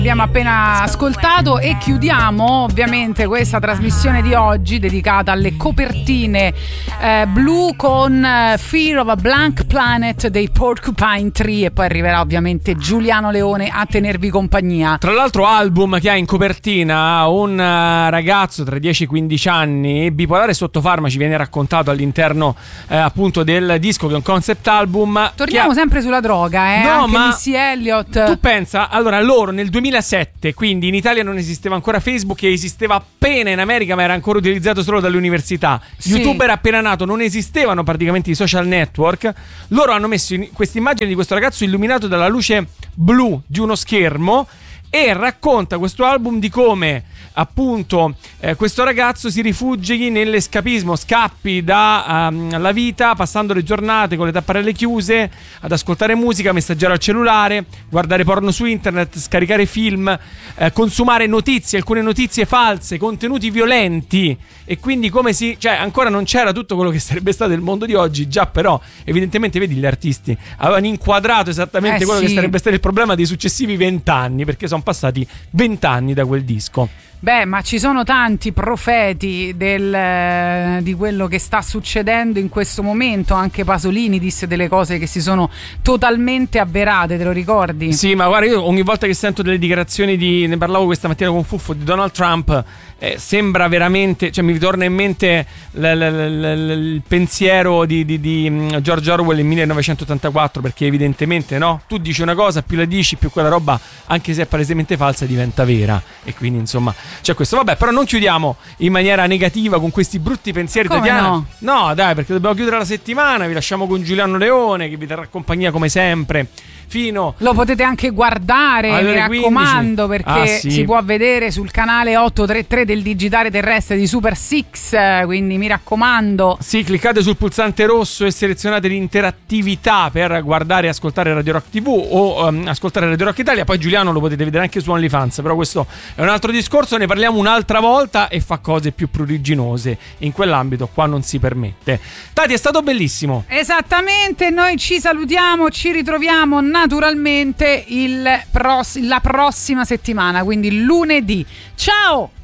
Abbiamo appena ascoltato e chiudiamo ovviamente questa trasmissione di oggi dedicata alle copertine blu con Fear of a Blank Planet dei Porcupine Tree, e poi arriverà ovviamente Giuliano Leone a tenervi compagnia. Tra l'altro album che ha in copertina un ragazzo tra 10 e 15 anni bipolare sotto farmaci, viene raccontato all'interno appunto del disco, che è un concept album. Torniamo sempre sulla droga, no, anche ma Missy Elliott. Tu pensa, allora loro nel 2007, quindi in Italia non esisteva ancora Facebook, che esisteva appena in America ma era ancora utilizzato solo dalle università. Sì. YouTube era appena nato, non esistevano praticamente i social network. Loro hanno messo questa immagine di questo ragazzo illuminato dalla luce blu di uno schermo, e racconta questo album di come appunto questo ragazzo si rifugi nell'escapismo, scappi dalla vita, passando le giornate con le tapparelle chiuse ad ascoltare musica, messaggiare al cellulare, guardare porno su internet, scaricare film, consumare notizie, alcune notizie false, contenuti violenti. E quindi come cioè ancora non c'era tutto quello che sarebbe stato il mondo di oggi, già, però evidentemente vedi gli artisti avevano inquadrato esattamente quello che sarebbe stato il problema dei successivi 20 anni, perché sono passati 20 anni da quel disco. Beh, ma ci sono tanti profeti di quello che sta succedendo in questo momento. Anche Pasolini disse delle cose che si sono totalmente avverate, te lo ricordi? Sì, ma guarda, io ogni volta che sento delle dichiarazioni ne parlavo questa mattina con Fuffo, di Donald Trump, sembra veramente, cioè mi ritorna in mente il pensiero di George Orwell in 1984, perché evidentemente, no? Tu dici una cosa, più la dici, più quella roba, anche se è palesemente falsa, diventa vera. E quindi insomma c'è questo. Vabbè, però non chiudiamo in maniera negativa con questi brutti pensieri. Come Tatiana. No, dai, perché dobbiamo chiudere la settimana. Vi lasciamo con Giuliano Leone, che vi terrà compagnia come sempre fino... Lo potete anche guardare, mi raccomando, 15. perché sì, si può vedere sul canale 833 del digitale terrestre di Super Six, quindi mi raccomando. Sì, cliccate sul pulsante rosso e selezionate l'interattività per guardare e ascoltare Radio Rock TV o ascoltare Radio Rock Italia. Poi Giuliano lo potete vedere anche su OnlyFans, però questo è un altro discorso, ne parliamo un'altra volta, e fa cose più pruriginose in quell'ambito, qua non si permette. Tati, è stato bellissimo. Esattamente, noi ci salutiamo, ci ritroviamo naturalmente la prossima settimana, quindi lunedì. Ciao!